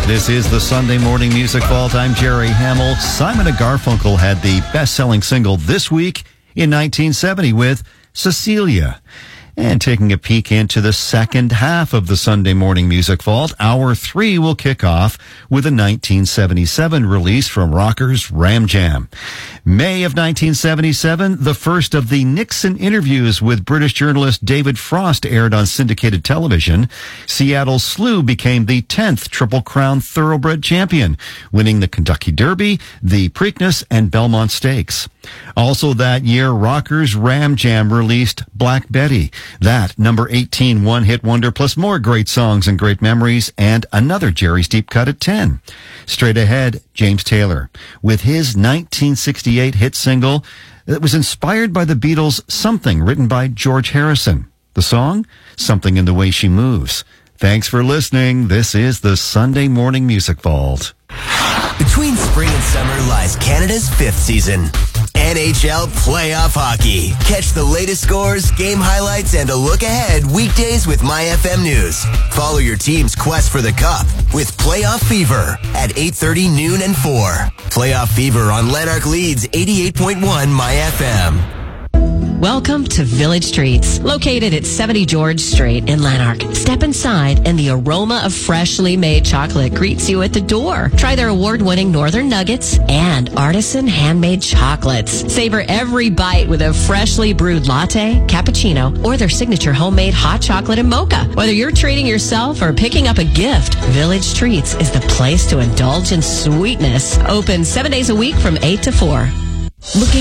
This is the Sunday Morning Music Vault. I'm Jerry Hamill. Simon & Garfunkel had the best-selling single this week in 1970 with Cecilia. And taking a peek into the second half of the Sunday Morning Music Vault, Hour 3 will kick off with a 1977 release from rockers Ram Jam. May of 1977, the first of the Nixon interviews with British journalist David Frost aired on syndicated television. Seattle Slew became the 10th Triple Crown Thoroughbred champion, winning the Kentucky Derby, the Preakness, and Belmont Stakes. Also that year, rockers Ram Jam released Black Betty. That number 18 one-hit wonder, plus more great songs and great memories, and another Jerry's Deep Cut at 10. Straight ahead, James Taylor, with his 1968 hit single that was inspired by the Beatles' Something, written by George Harrison. The song, Something in the Way She Moves. Thanks for listening. This is the Sunday Morning Music Vault. Between spring and summer lies Canada's fifth season. NHL Playoff Hockey. Catch the latest scores, game highlights, and a look ahead weekdays with MyFM News. Follow your team's quest for the Cup with Playoff Fever at 8:30, noon, and 4. Playoff Fever on Lanark Leeds 88.1 MyFM. Welcome to Village Treats, located at 70 George Street in Lanark. Step inside and the aroma of freshly made chocolate greets you at the door. Try their award-winning Northern Nuggets and artisan handmade chocolates. Savor every bite with a freshly brewed latte, cappuccino, or their signature homemade hot chocolate and mocha. Whether you're treating yourself or picking up a gift, Village Treats is the place to indulge in sweetness. Open 7 days a week from 8 to 4. Looking